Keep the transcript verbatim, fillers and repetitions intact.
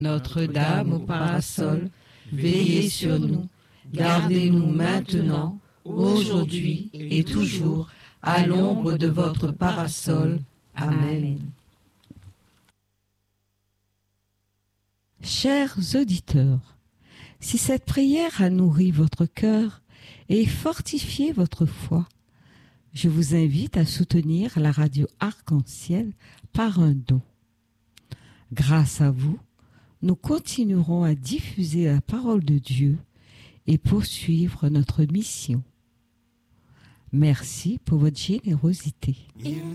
Notre-Dame au parasol, veillez sur nous, gardez-nous maintenant, aujourd'hui et toujours, à l'ombre de votre parasol. Amen. Chers auditeurs, si cette prière a nourri votre cœur et fortifié votre foi, je vous invite à soutenir la radio Arc-en-Ciel par un don. Grâce à vous, nous continuerons à diffuser la parole de Dieu et poursuivre notre mission. Merci pour votre générosité.